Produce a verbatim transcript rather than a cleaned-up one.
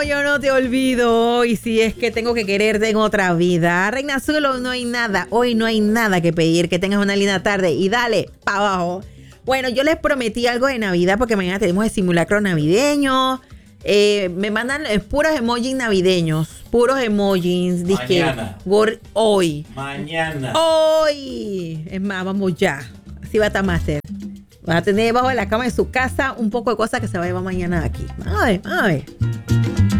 Yo no te olvido, y si es que tengo que quererte en otra vida. Reina Azul, hoy no hay nada, hoy no hay nada que pedir. Que tengas una linda tarde y dale para abajo. Bueno, yo les prometí algo de Navidad porque mañana tenemos el simulacro navideño. Eh, me mandan eh, puros emojis navideños, puros emojis. Dije, Mañana. gor- hoy. Mañana. Hoy. Es más, vamos ya. Así va a estar Master. Va a tener debajo de la cama de su casa un poco de cosas que se va a llevar mañana de aquí. Ay, ay.